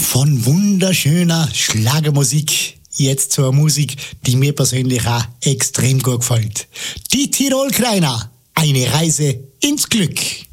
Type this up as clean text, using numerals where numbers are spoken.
Von wunderschöner Schlagermusik jetzt zur Musik, die mir persönlich auch extrem gut gefällt. Die Tirol-Kreiner, eine Reise ins Glück.